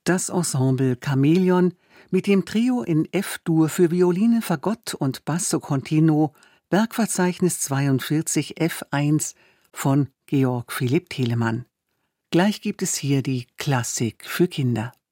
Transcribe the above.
Das Ensemble Chamäleon mit dem Trio in F-Dur für Violine, Fagott und Basso continuo, Werkverzeichnis 42 F1 von Georg Philipp Telemann. Gleich gibt es hier die Klassik für Kinder.